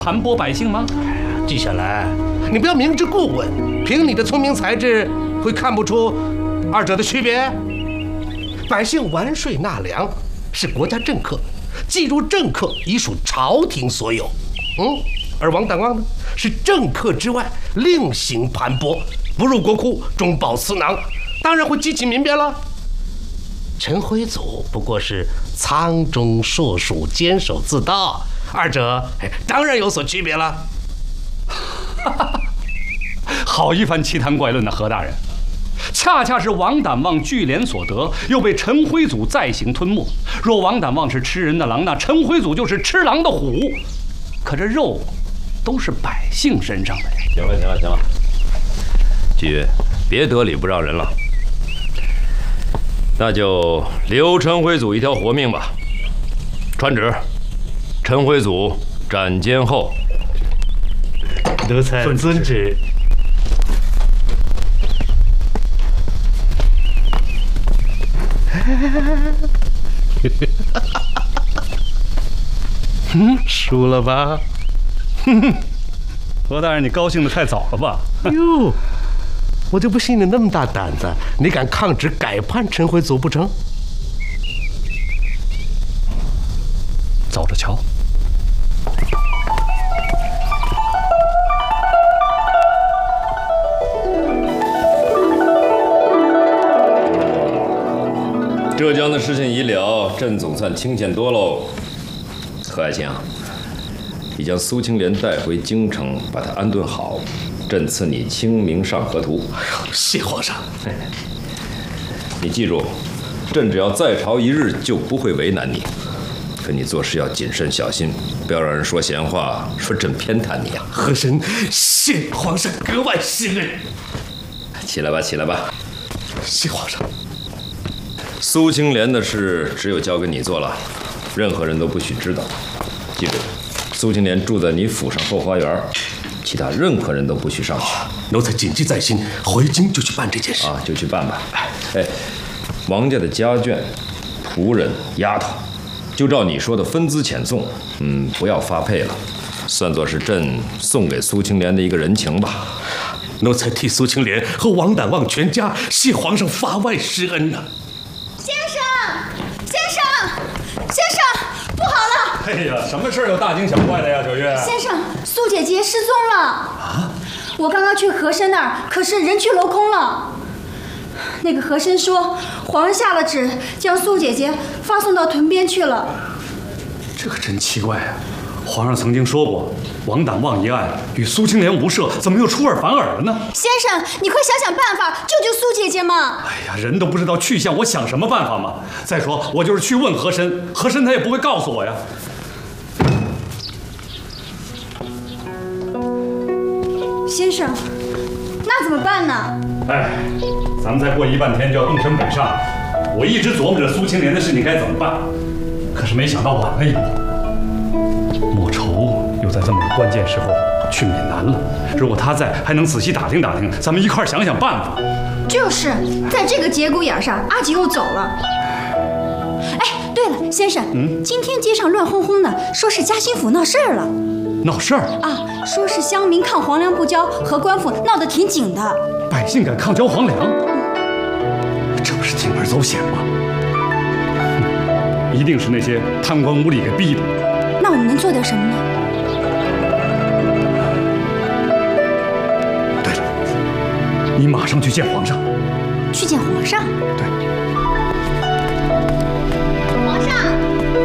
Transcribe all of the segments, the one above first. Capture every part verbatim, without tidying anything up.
盘剥百姓吗？ 记下来，你不要明知故问，凭你的聪明才智，会看不出二者的区别？百姓完税纳粮是国家政课，计入政课已属朝廷所有。嗯，而王党望呢，是政课之外另行盘剥，不入国库，中饱私囊，当然会激起民变了。陈辉祖不过是仓中硕鼠，坚守自盗，二者当然有所区别了。 好一番奇谈怪论的何大人，恰恰是王胆望聚敛所得，又被陈辉祖再行吞没。若王胆望是吃人的狼，那陈辉祖就是吃狼的虎。可这肉都是百姓身上的呀。 行了行了行了，季云，别得理不让人了。那就留陈辉祖一条活命吧。传旨，陈辉祖斩监后。 奴才遵旨。嗯，输了吧？ 何大人，你高兴得太早了吧？ 哟，我就不信你那么大胆子，你敢抗旨改判陈辉祖不成？ 走着瞧。 浙江的事情已了，朕总算清闲多喽。何爱卿，你将苏青莲带回京城，把她安顿好，朕赐你清明上河图。 哎呦，谢皇上。 你记住，朕只要在朝一日，就不会为难你。可你做事要谨慎小心，不要让人说闲话，说朕偏袒你啊。 和珅谢皇上格外施恩。 起来吧，起来吧。 谢皇上。 苏青莲的事只有交给你做了，任何人都不许知道。记住，苏青莲住在你府上后花园，其他任何人都不许上去。 奴才谨记在心，回京就去办这件事啊，就去办吧。哎，王家的家眷、仆人、丫头，就照你说的分资遣送，嗯，不要发配了，算作是朕送给苏青莲的一个人情吧。 奴才替苏青莲和王胆望全家谢皇上法外施恩呐、啊。 先生，先生，先生，不好了！ 哎呀，什么事有大惊小怪的呀，九月？ 先生，苏姐姐失踪了。啊！我刚刚去和珅那儿，可是人去楼空了。那个和珅说，皇上下了旨，将苏姐姐发送到屯边去了。 这可真奇怪啊！皇上曾经说过，王胆望一案与苏青莲无涉，怎么又出尔反尔了呢？ 先生，你快想想办法救救苏姐姐嘛！ 哎呀，人都不知道去向，我想什么办法嘛？再说，我就是去问和珅，和珅他也不会告诉我呀。 先生，那怎么办呢？ 哎，咱们再过一半天就要动身北上，我一直琢磨着苏青莲的事情该怎么办，可是没想到晚了一步。莫愁又在这么个关键时候去闽南了，如果他在，还能仔细打听打听，咱们一块儿想想办法。 就是在这个节骨眼上，阿吉又走了。哎，对了，先生，嗯，今天街上乱哄哄的，说是嘉兴府闹事儿了。 闹事儿啊！说是乡民抗皇粮不交，和官府闹得挺紧的。 百姓敢抗交皇粮，这不是铤而走险吗？一定是那些贪官污吏给逼的。 那我们能做点什么呢？ 对了，你马上去见皇上。 去见皇上？ 对。 皇上，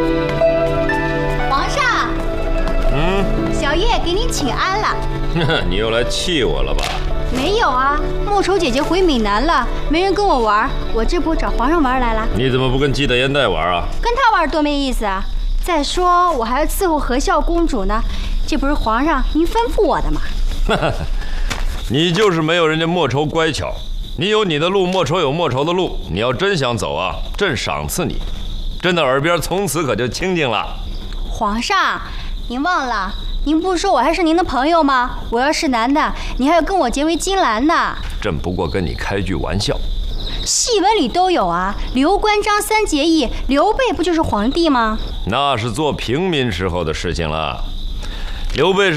皇上。 嗯。 小叶给您请安了。 你又来气我了吧？ 没有啊，莫愁姐姐回闽南了，没人跟我玩，我这不找皇上玩来了。 你怎么不跟姬德烟袋玩啊？ 跟他玩多没意思啊！再说我还要伺候和孝公主呢，这不是皇上您吩咐我的吗？ 你就是没有人家莫愁乖巧，你有你的路，莫愁有莫愁的路。你要真想走啊，朕赏赐你，朕的耳边从此可就清净了。 皇上，您忘了？您不是说我还是您的朋友吗？我要是男的，你还要跟我结为金兰呢。 朕不过跟你开句玩笑。 戏文里都有啊，刘关张三结义，刘备不就是皇帝吗？ 那是做平民时候的事情了。 刘备